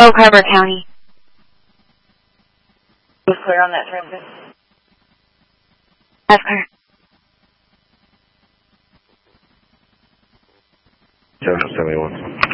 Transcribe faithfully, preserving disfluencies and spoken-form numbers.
Oak Harbor County. Was clear on that transit? That's clear. Central seventy-one.